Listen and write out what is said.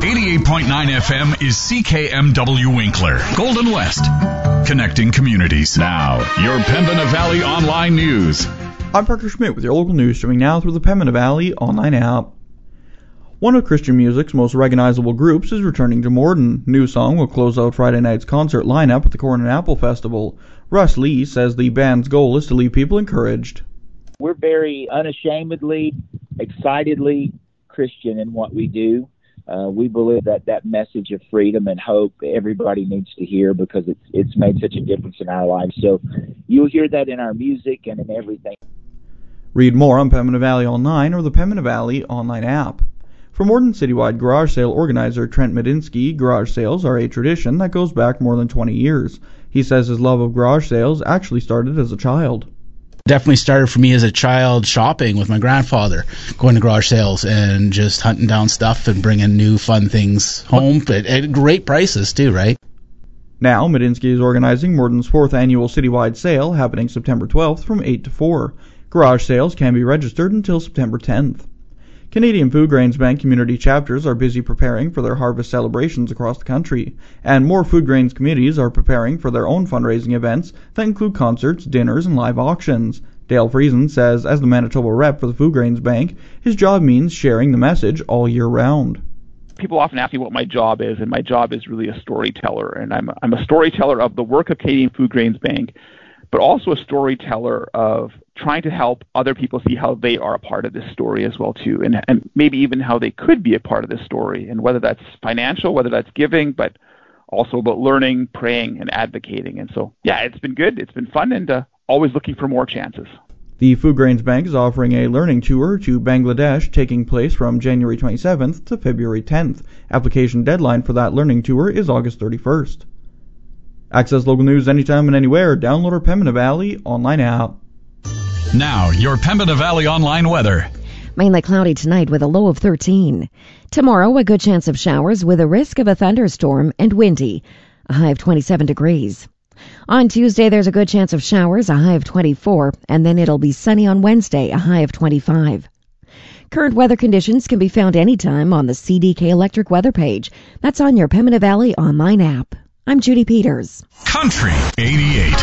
88.9 FM is CKMW Winkler, Golden West. Connecting communities. Now, your Pembina Valley Online News. I'm Parker Schmidt with your local news streaming now through the Pembina Valley Online app. One of Christian music's most recognizable groups is returning to Morden. New Song will close out Friday night's concert lineup at the Corn and Apple Festival. Russ Lee says the band's goal is to leave people encouraged. We're very unashamedly, excitedly Christian in what we do. We believe that message of freedom and hope everybody needs to hear because it's made such a difference in our lives. So you'll hear that in our music and in everything. Read more on Pembina Valley Online or the Pembina Valley Online app. For Morden citywide garage sale organizer Trent Medinsky, garage sales are a tradition that goes back more than 20 years. He says his love of garage sales actually started as a child. Definitely started for me as a child shopping with my grandfather, going to garage sales and just hunting down stuff and bringing new fun things home at great prices too, right? Now, Medinsky is organizing Morden's 4th annual citywide sale happening September 12th from 8 to 4. Garage sales can be registered until September 10th. Canadian Food Grains Bank community chapters are busy preparing for their harvest celebrations across the country, and more food grains communities are preparing for their own fundraising events that include concerts, dinners, and live auctions. Dale Friesen says as the Manitoba rep for the Food Grains Bank, his job means sharing the message all year round. People often ask me what my job is, and my job is really a storyteller, and I'm a storyteller of the work of Canadian Food Grains Bank, but also a storyteller of trying to help other people see how they are a part of this story as well too, and maybe even how they could be a part of this story, and whether that's financial, whether that's giving, but also about learning, praying, and advocating. And so, yeah, it's been good, it's been fun, and always looking for more chances. The Food Grains Bank is offering a learning tour to Bangladesh taking place from January 27th to February 10th. Application deadline for that learning tour is August 31st. Access local news anytime and anywhere. Download our Pembina Valley Online app. Now, your Pembina Valley Online weather. Mainly cloudy tonight with a low of 13. Tomorrow, a good chance of showers with a risk of a thunderstorm and windy, a high of 27 degrees. On Tuesday, there's a good chance of showers, a high of 24, and then it'll be sunny on Wednesday, a high of 25. Current weather conditions can be found anytime on the CDK Electric weather page. That's on your Pembina Valley Online app. I'm Judy Peters. Country 88.